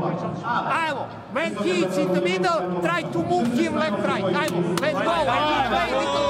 Ajmo, when he is in the middle, try to move him left, right. Ajmo, let's go. And this way, little